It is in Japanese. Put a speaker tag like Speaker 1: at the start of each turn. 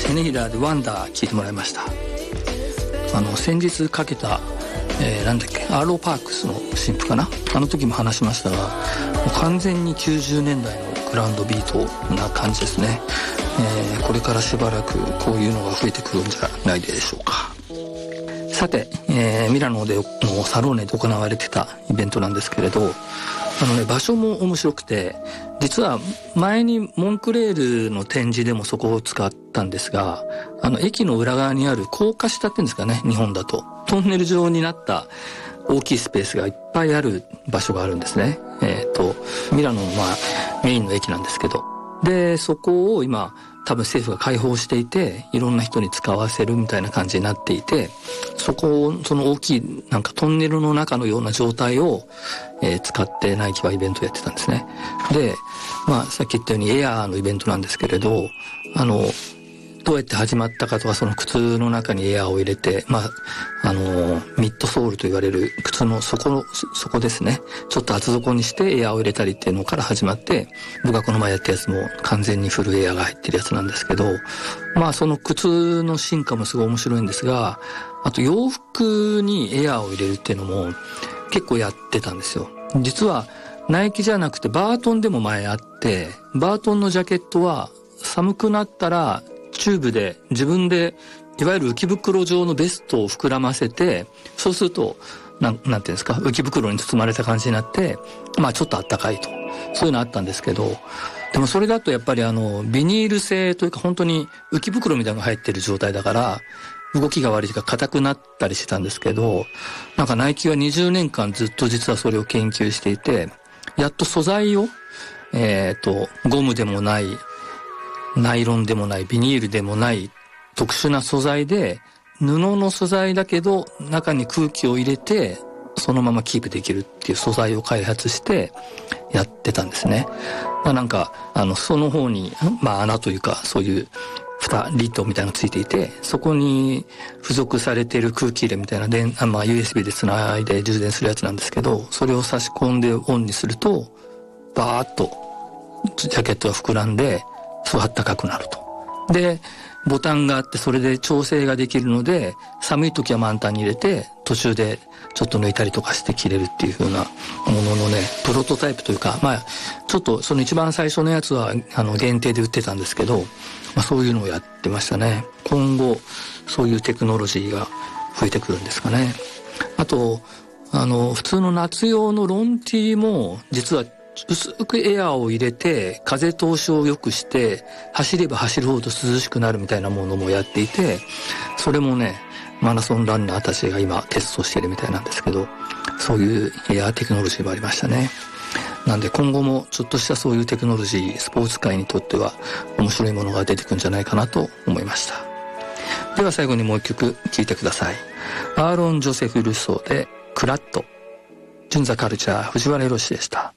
Speaker 1: セネイラーでワンダー聴いてもらいました。先日かけた、なんだっけ、アーローパークスの新譜かな、あの時も話しましたが、もう完全に90年代のグラウンドビートな感じですね。これからしばらくこういうのが増えてくるんじゃないでしょうか。さて、ミラノでのサローネで行われてたイベントなんですけれど、場所も面白くて、実は前にモンクレールの展示でもそこを使ったんですが、駅の裏側にある高架下っていうんですかね、日本だとトンネル状になった大きいスペースがいっぱいある場所があるんですね。ミラノのメインの駅なんですけど、でそこを今多分政府が開放していて、いろんな人に使わせるみたいな感じになっていて、その大きいなんかトンネルの中のような状態を、使ってナイキはイベントをやってたんですね。で、さっき言ったようにエアーのイベントなんですけれど、どうやって始まったかとか、その靴の中にエアーを入れて、ミッドソールと言われる靴の底ですね、ちょっと厚底にしてエアーを入れたりっていうのから始まって、僕がこの前やったやつも完全にフルエアーが入ってるやつなんですけど、その靴の進化もすごい面白いんですが、あと洋服にエアーを入れるっていうのも結構やってたんですよ。実はナイキじゃなくてバートンでも前あって、バートンのジャケットは寒くなったらチューブで自分でいわゆる浮き袋状のベストを膨らませて、そうするとなんていうんですか、浮き袋に包まれた感じになって、ちょっとあったかいと、そういうのあったんですけど、でもそれだとやっぱりビニール製というか本当に浮き袋みたいなのが入ってる状態だから動きが悪いというか硬くなったりしてたんですけど、なんかナイキは20年間ずっと実はそれを研究していて、やっと素材をゴムでもないナイロンでもないビニールでもない特殊な素材で、布の素材だけど中に空気を入れてそのままキープできるっていう素材を開発してやってたんですね。なんかその方に穴というかそういう蓋リッドみたいなのがついていて、そこに付属されている空気入れみたいなUSB でつないで充電するやつなんですけど、それを差し込んでオンにするとバーッとジャケットが膨らんで、そうあったかくなると。でボタンがあってそれで調整ができるので、寒い時は満タンに入れて途中でちょっと抜いたりとかして着れるっていう風なもののね、プロトタイプというか、ちょっとその一番最初のやつは限定で売ってたんですけど、そういうのをやってましたね。今後そういうテクノロジーが増えてくるんですかね。あと普通の夏用のロンティーも実は薄くエアーを入れて風通しを良くして走れば走るほど涼しくなるみたいなものもやっていて、それもねマラソンランナーたちが今テストしてるみたいなんですけど、そういうエアーテクノロジーもありましたね。なんで今後もちょっとしたそういうテクノロジー、スポーツ界にとっては面白いものが出てくるんじゃないかなと思いました。では最後にもう一曲聴いてください。アーロン・ジョセフ・ルソーでクラット。ジュン・ザ・カルチャー、藤原宏でした。